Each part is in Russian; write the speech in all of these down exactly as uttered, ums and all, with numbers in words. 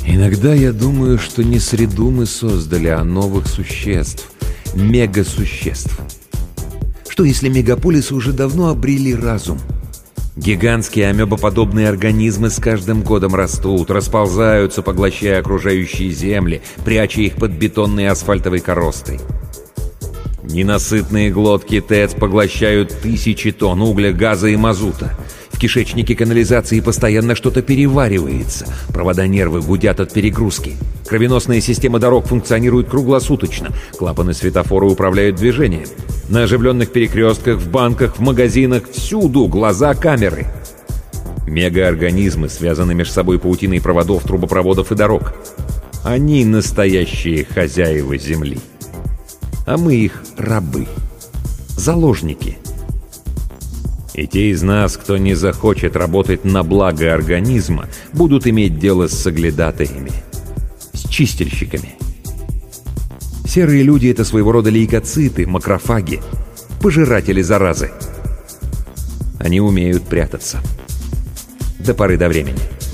Иногда я думаю, что не среду мы создали, а новых существ, мегасуществ. Что если мегаполисы уже давно обрели разум? Гигантские амебоподобные организмы с каждым годом растут, расползаются, поглощая окружающие земли, пряча их под бетонной и асфальтовой коростой. Ненасытные глотки ТЭЦ поглощают тысячи тонн угля, газа и мазута. В кишечнике канализации постоянно что-то переваривается. Провода нервы гудят от перегрузки. Кровеносная система дорог функционирует круглосуточно. Клапаны светофора управляют движением. На оживленных перекрестках, в банках, в магазинах, всюду глаза камеры. Мегаорганизмы связаны между собой паутиной проводов, трубопроводов и дорог. Они настоящие хозяева Земли. А мы их рабы, заложники. И те из нас, кто не захочет работать на благо организма, будут иметь дело с соглядатаями, с чистильщиками. Серые люди — это своего рода лейкоциты, макрофаги, пожиратели заразы. Они умеют прятаться. До поры до времени.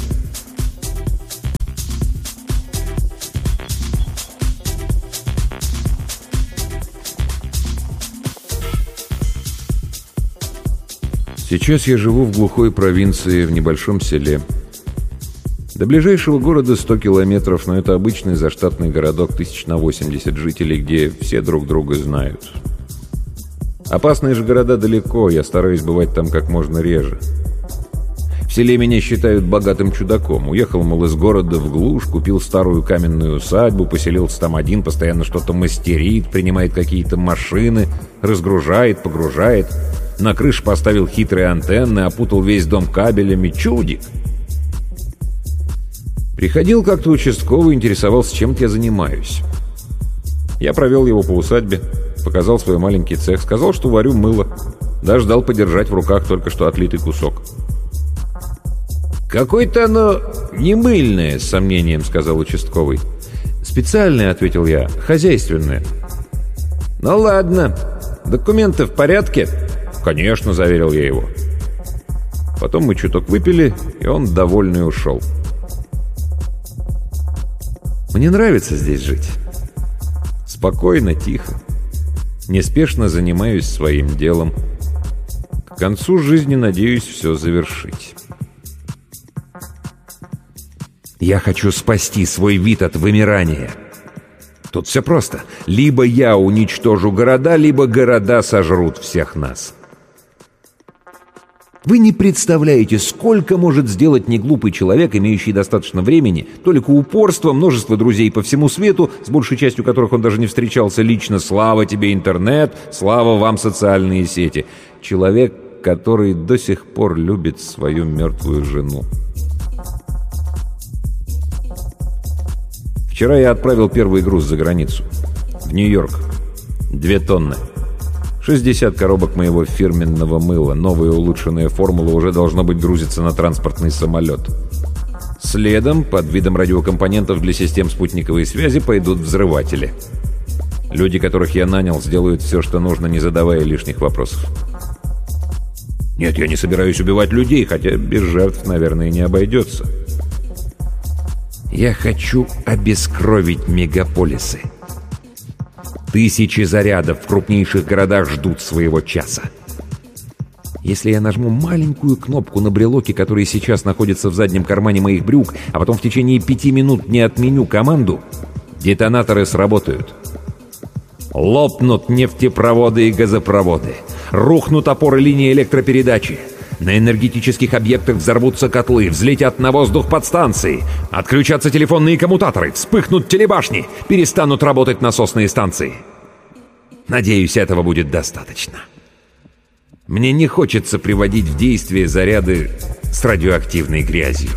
Сейчас я живу в глухой провинции, в небольшом селе. До ближайшего города сто километров, но это обычный заштатный городок, тысяч на восемьдесят жителей, где все друг друга знают. Опасные же города далеко, я стараюсь бывать там как можно реже. В селе меня считают богатым чудаком. Уехал, мол, из города в глушь, купил старую каменную усадьбу, поселился там один, постоянно что-то мастерит, принимает какие-то машины, разгружает, погружает. На крыше поставил хитрые антенны, опутал весь дом кабелями. Чудик! Приходил как-то участковый, интересовался, чем я занимаюсь. Я провел его по усадьбе, показал свой маленький цех, сказал, что варю мыло. Даже дал подержать в руках только что отлитый кусок. «Какое-то оно не мыльное», — с сомнением сказал участковый. «Специальное», — ответил я, — «хозяйственное». «Ну ладно, документы в порядке?» «Конечно», — заверил я его. Потом мы чуток выпили, и он довольный ушел. Мне нравится здесь жить. Спокойно, тихо. Неспешно занимаюсь своим делом. К концу жизни надеюсь все завершить. Я хочу спасти свой вид от вымирания. Тут все просто. Либо я уничтожу города, либо города сожрут всех нас. Вы не представляете, сколько может сделать неглупый человек, имеющий достаточно времени, только упорство, множество друзей по всему свету, с большей частью которых он даже не встречался лично. Слава тебе, интернет, слава вам, социальные сети. Человек, который до сих пор любит свою мертвую жену. Вчера я отправил первый груз за границу. В Нью-Йорк. Две тонны. шестьдесят коробок моего фирменного мыла. Новая улучшенная формула уже должно быть грузится на транспортный самолет. Следом, под видом радиокомпонентов для систем спутниковой связи, пойдут взрыватели. Люди, которых я нанял, сделают все, что нужно, не задавая лишних вопросов. Нет, я не собираюсь убивать людей, хотя без жертв, наверное, не обойдется. Я хочу обескровить мегаполисы. Тысячи зарядов в крупнейших городах ждут своего часа. Если я нажму маленькую кнопку на брелоке, который сейчас находится в заднем кармане моих брюк, а потом в течение пяти минут не отменю команду, детонаторы сработают. Лопнут нефтепроводы и газопроводы. Рухнут опоры линии электропередачи. На энергетических объектах взорвутся котлы, взлетят на воздух подстанции, отключатся телефонные коммутаторы, вспыхнут телебашни, перестанут работать насосные станции. Надеюсь, этого будет достаточно. Мне не хочется приводить в действие заряды с радиоактивной грязью.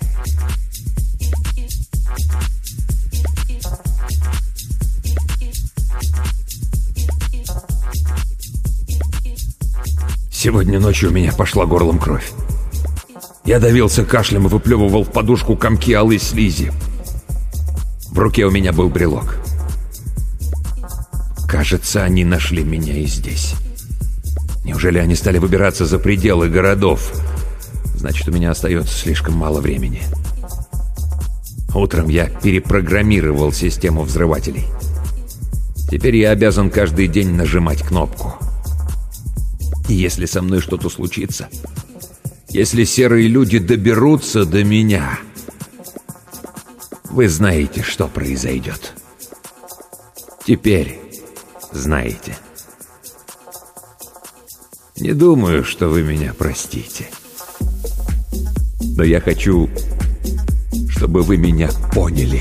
Сегодня ночью у меня пошла горлом кровь. Я давился кашлем и выплевывал в подушку комки алой слизи. В руке у меня был брелок. Кажется, они нашли меня и здесь. Неужели они стали выбираться за пределы городов? Значит, у меня остается слишком мало времени. Утром я перепрограммировал систему взрывателей. Теперь я обязан каждый день нажимать кнопку. И если со мной что-то случится, если серые люди доберутся до меня, вы знаете, что произойдет. Теперь знаете. Не думаю, что вы меня простите. Но я хочу, чтобы вы меня поняли.